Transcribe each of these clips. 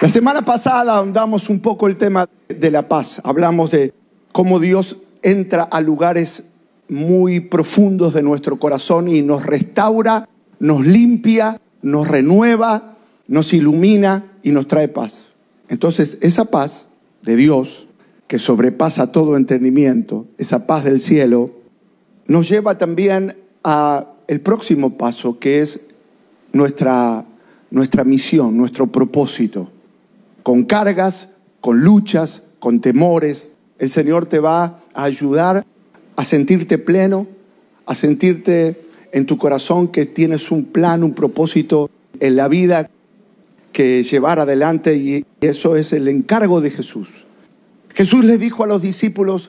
La semana pasada ahondamos un poco el tema de la paz. Hablamos de cómo Dios entra a lugares muy profundos de nuestro corazón y nos restaura, nos limpia, nos renueva, nos ilumina y nos trae paz. Entonces, esa paz de Dios, que sobrepasa todo entendimiento, esa paz del cielo, nos lleva también a el próximo paso, que es nuestra misión, nuestro propósito. Con cargas, con luchas, con temores, el Señor te va a ayudar a sentirte pleno, a sentirte en tu corazón que tienes un plan, un propósito en la vida que llevar adelante, y eso es el encargo de Jesús. Jesús les dijo a los discípulos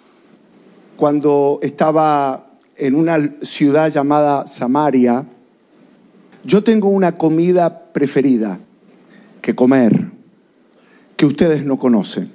cuando estaba en una ciudad llamada Samaria: yo tengo una comida preferida que comer, que ustedes no conocen.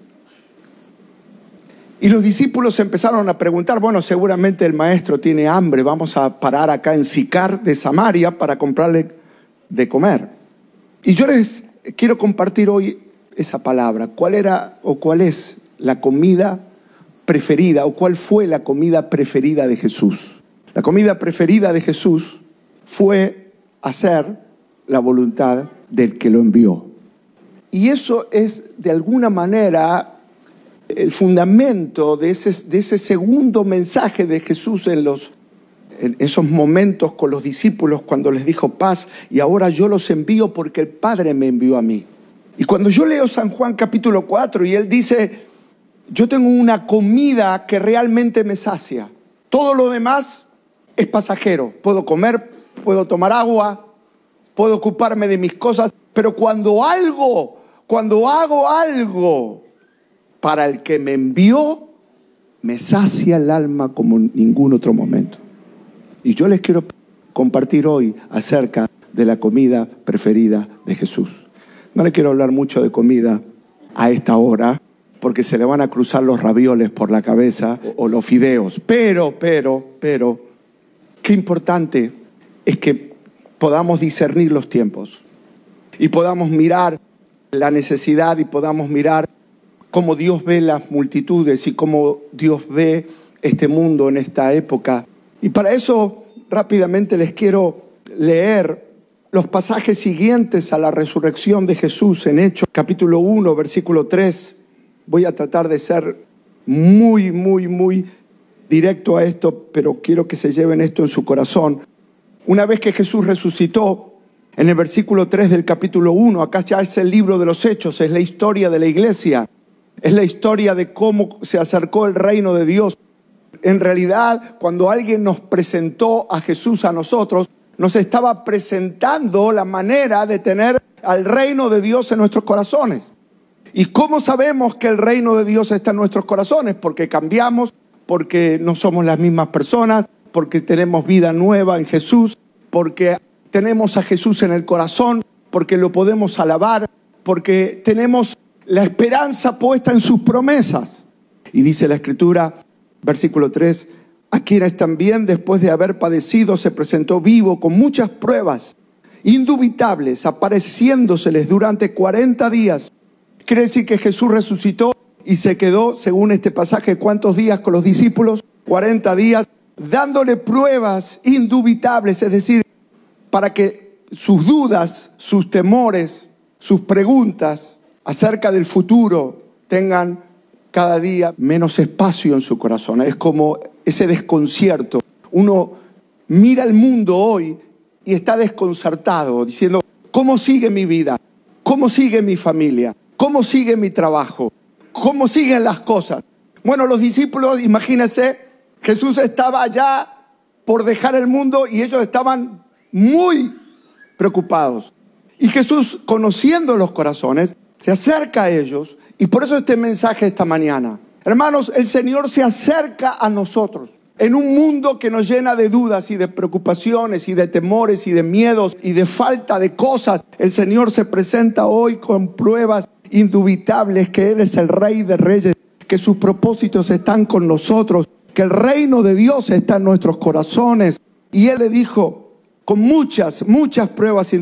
Y los discípulos empezaron a preguntar: bueno, seguramente el maestro tiene hambre, vamos a parar acá en Sicar de Samaria para comprarle de comer. Y yo les quiero compartir hoy esa palabra. ¿Cuál era o cuál es la comida preferida, o cuál fue la comida preferida de Jesús? La comida preferida de Jesús fue hacer la voluntad del que lo envió. Y eso es, de alguna manera, el fundamento de ese segundo mensaje de Jesús en esos momentos con los discípulos, cuando les dijo: paz, y ahora yo los envío porque el Padre me envió a mí. Y cuando yo leo San Juan capítulo 4 y él dice: yo tengo una comida que realmente me sacia, todo lo demás es pasajero, puedo comer, puedo tomar agua, puedo ocuparme de mis cosas, pero cuando hago algo para el que me envió, me sacia el alma como en ningún otro momento. Y yo les quiero compartir hoy acerca de la comida preferida de Jesús. No le quiero hablar mucho de comida a esta hora, porque se le van a cruzar los ravioles por la cabeza o los fideos. Pero, qué importante es que podamos discernir los tiempos y podamos mirar la necesidad y podamos mirar cómo Dios ve las multitudes y cómo Dios ve este mundo en esta época. Y para eso rápidamente les quiero leer los pasajes siguientes a la resurrección de Jesús en Hechos capítulo 1, versículo 3. Voy a tratar de ser muy directo a esto, pero quiero que se lleven esto en su corazón. Una vez que Jesús resucitó, en el versículo 3 del capítulo 1, acá ya es el libro de los Hechos, es la historia de la iglesia, es la historia de cómo se acercó el reino de Dios. En realidad, cuando alguien nos presentó a Jesús a nosotros, nos estaba presentando la manera de tener al reino de Dios en nuestros corazones. ¿Y cómo sabemos que el reino de Dios está en nuestros corazones? Porque cambiamos, porque no somos las mismas personas, porque tenemos vida nueva en Jesús, porque tenemos a Jesús en el corazón, porque lo podemos alabar, porque tenemos la esperanza puesta en sus promesas. Y dice la Escritura, versículo 3, a quienes también después de haber padecido se presentó vivo con muchas pruebas indubitables, apareciéndoseles durante 40 días. Quiere decir que Jesús resucitó y se quedó, según este pasaje, ¿cuántos días con los discípulos? 40 días, dándole pruebas indubitables, es decir, para que sus dudas, sus temores, sus preguntas acerca del futuro tengan cada día menos espacio en su corazón. Es como ese desconcierto. Uno mira el mundo hoy y está desconcertado, diciendo: ¿cómo sigue mi vida? ¿Cómo sigue mi familia? ¿Cómo sigue mi trabajo? ¿Cómo siguen las cosas? Bueno, los discípulos, imagínense, Jesús estaba allá por dejar el mundo y ellos estaban muy preocupados. Y Jesús, conociendo los corazones, se acerca a ellos. Y por eso este mensaje esta mañana. Hermanos, el Señor se acerca a nosotros en un mundo que nos llena de dudas y de preocupaciones y de temores y de miedos y de falta de cosas. El Señor se presenta hoy con pruebas indubitables que Él es el Rey de Reyes, que sus propósitos están con nosotros, que el reino de Dios está en nuestros corazones. Y Él le dijo, con muchas pruebas